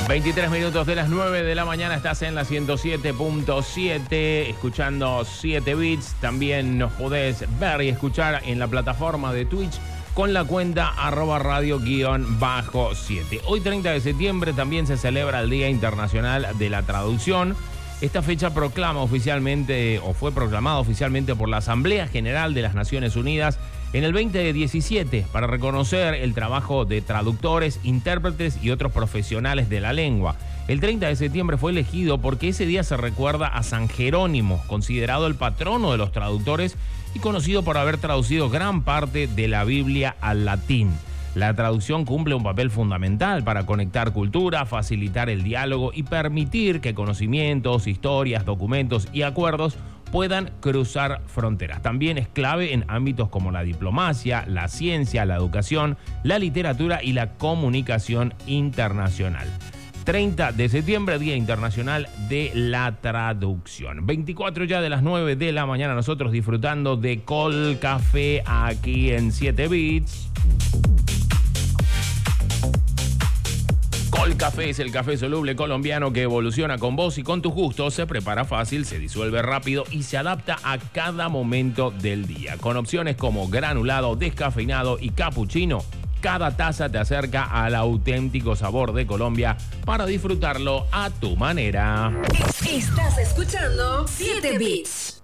23 minutos de las 9 de la mañana, estás en la 107.7, escuchando 7 Bits. También nos podés ver y escuchar en la plataforma de Twitch con la cuenta @radio_7. Hoy 30 de septiembre también se celebra el Día Internacional de la Traducción. Esta fecha proclama oficialmente, o fue proclamada oficialmente por la Asamblea General de las Naciones Unidas en el 2017 para reconocer el trabajo de traductores, intérpretes y otros profesionales de la lengua. El 30 de septiembre fue elegido porque ese día se recuerda a San Jerónimo, considerado el patrono de los traductores y conocido por haber traducido gran parte de la Biblia al latín. La traducción cumple un papel fundamental para conectar cultura, facilitar el diálogo y permitir que conocimientos, historias, documentos y acuerdos puedan cruzar fronteras. También es clave en ámbitos como la diplomacia, la ciencia, la educación, la literatura y la comunicación internacional. 30 de septiembre, Día Internacional de la Traducción. 24 ya de las 9 de la mañana, nosotros disfrutando de Col Café aquí en 7 Bits. Col Café es el café soluble colombiano que evoluciona con vos y con tus gustos, se prepara fácil, se disuelve rápido y se adapta a cada momento del día. Con opciones como granulado, descafeinado y capuchino, cada taza te acerca al auténtico sabor de Colombia para disfrutarlo a tu manera. Estás escuchando 7 Bits.